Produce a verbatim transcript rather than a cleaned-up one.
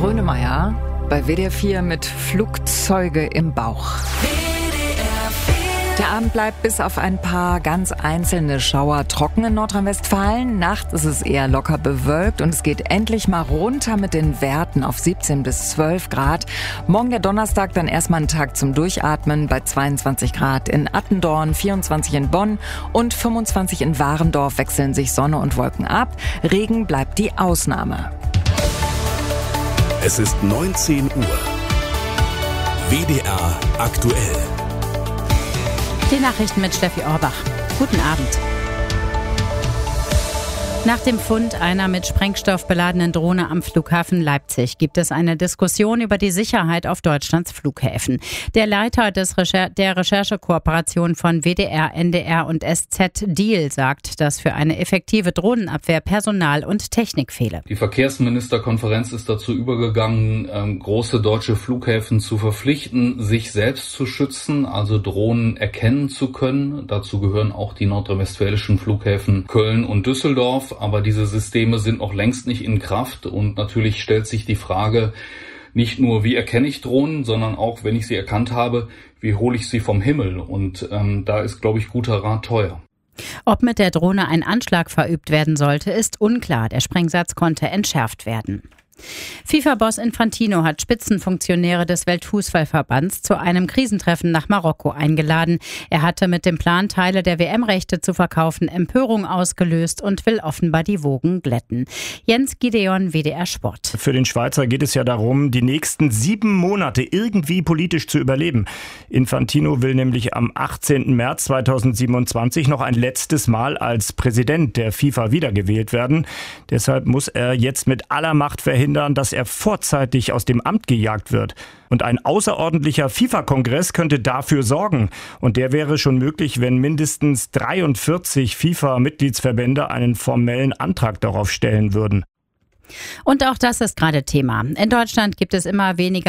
Grönemeyer bei W D R vier mit Flugzeuge im Bauch. Der Abend bleibt bis auf ein paar ganz einzelne Schauer trocken in Nordrhein-Westfalen. Nachts ist es eher locker bewölkt und es geht endlich mal runter mit den Werten auf siebzehn bis zwölf Grad. Morgen der Donnerstag dann erstmal ein Tag zum Durchatmen bei zweiundzwanzig Grad in Attendorn, vierundzwanzig in Bonn und fünfundzwanzig in Warendorf wechseln sich Sonne und Wolken ab. Regen bleibt die Ausnahme. Es ist neunzehn Uhr. W D R aktuell. Die Nachrichten mit Steffi Orbach. Guten Abend. Nach dem Fund einer mit Sprengstoff beladenen Drohne am Flughafen Leipzig gibt es eine Diskussion über die Sicherheit auf Deutschlands Flughäfen. Der Leiter des Recher- der Recherchekooperation von W D R, N D R und S Z, Diehl, sagt, dass für eine effektive Drohnenabwehr Personal und Technik fehle. Die Verkehrsministerkonferenz ist dazu übergegangen, ähm, große deutsche Flughäfen zu verpflichten, sich selbst zu schützen, also Drohnen erkennen zu können. Dazu gehören auch die nordrhein-westfälischen Flughäfen Köln und Düsseldorf. Aber diese Systeme sind noch längst nicht in Kraft und natürlich stellt sich die Frage, nicht nur, wie erkenne ich Drohnen, sondern auch, wenn ich sie erkannt habe, wie hole ich sie vom Himmel? Und ähm, da ist, glaube ich, guter Rat teuer. Ob mit der Drohne ein Anschlag verübt werden sollte, ist unklar. Der Sprengsatz konnte entschärft werden. FIFA-Boss Infantino hat Spitzenfunktionäre des Weltfußballverbands zu einem Krisentreffen nach Marokko eingeladen. Er hatte mit dem Plan, Teile der W M-Rechte zu verkaufen, Empörung ausgelöst und will offenbar die Wogen glätten. Jens Gideon, W D R Sport. Für den Schweizer geht es ja darum, die nächsten sieben Monate irgendwie politisch zu überleben. Infantino will nämlich am achtzehnten März zweitausendsiebenundzwanzig noch ein letztes Mal als Präsident der FIFA wiedergewählt werden. Deshalb muss er jetzt mit aller Macht verhindern, dass er vorzeitig aus dem Amt gejagt wird. Und ein außerordentlicher FIFA-Kongress könnte dafür sorgen. Und der wäre schon möglich, wenn mindestens dreiundvierzig FIFA-Mitgliedsverbände einen formellen Antrag darauf stellen würden. Und auch das ist gerade Thema. In Deutschland gibt es immer weniger